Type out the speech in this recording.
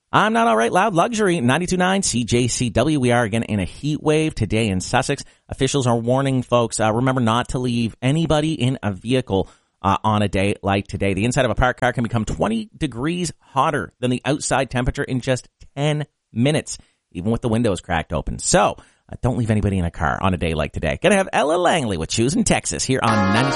I'm not all right. Loud Luxury, 92.9 CJCW. We are again in a heat wave today in Sussex. Officials are warning folks, remember not to leave anybody in a vehicle on a day like today. The inside of a parked car can become 20 degrees hotter than the outside temperature in just 10 minutes, even with the windows cracked open. So don't leave anybody in a car on a day like today. Gonna have Ella Langley with Choosing Texas here on 96.